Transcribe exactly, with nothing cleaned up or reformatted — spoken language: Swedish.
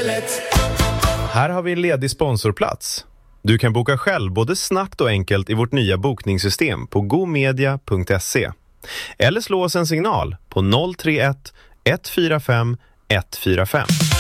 spelet. Här har vi en ledig sponsorplats. Du kan boka själv både snabbt och enkelt i vårt nya bokningssystem på gomedia punkt se. Eller slå oss en signal på noll tre ett ett fyra fem ett fyra fem.